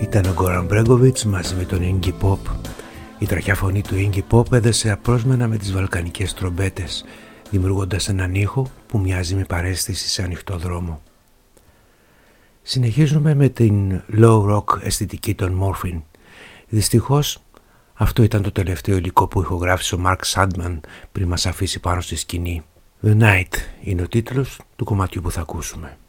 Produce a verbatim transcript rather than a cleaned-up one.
Ήταν ο Γκόραν Μπρέγκοβιτς μαζί με τον Iggy Pop. Η τραχιά φωνή του Iggy Pop έδεσε απρόσμενα με τις βαλκανικές τρομπέτες, δημιουργώντας έναν ήχο που μοιάζει με παρέστηση σε ανοιχτό δρόμο. Συνεχίζουμε με την low rock αισθητική των Morphine. Δυστυχώς αυτό ήταν το τελευταίο υλικό που ηχογράφησε ο Mark Sandman πριν μας αφήσει πάνω στη σκηνή. The Night είναι ο τίτλος του κομματιού που θα ακούσουμε.